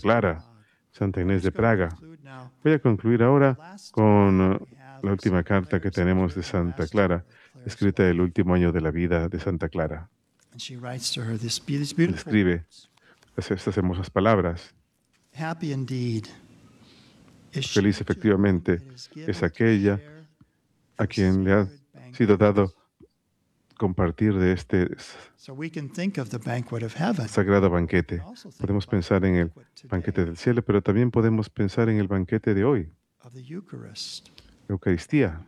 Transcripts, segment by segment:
Clara, Santa Inés de Praga. Voy a concluir ahora con la última carta que tenemos de Santa Clara, escrita el último año de la vida de Santa Clara. Describe estas hermosas palabras. Feliz efectivamente es aquella a quien le ha sido dado compartir de este sagrado banquete. Podemos pensar en el banquete del cielo, pero también podemos pensar en el banquete de hoy, Eucaristía.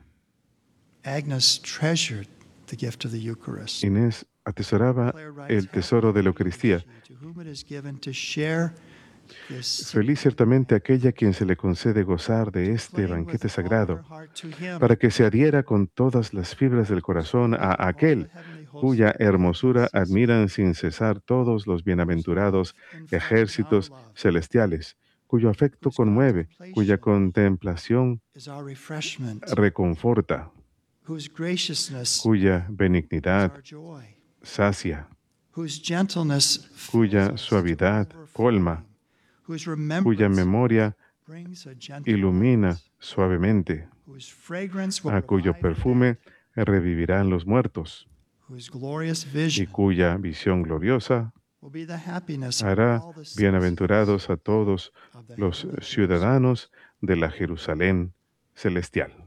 Inés atesoraba el tesoro de la Eucaristía. Feliz ciertamente aquella a quien se le concede gozar de este banquete sagrado, para que se adhiera con todas las fibras del corazón a aquel cuya hermosura admiran sin cesar todos los bienaventurados ejércitos celestiales, cuyo afecto conmueve, cuya contemplación reconforta, cuya benignidad sacia, cuya suavidad colma, cuya memoria ilumina suavemente, a cuyo perfume revivirán los muertos, y cuya visión gloriosa hará bienaventurados a todos los ciudadanos de la Jerusalén celestial.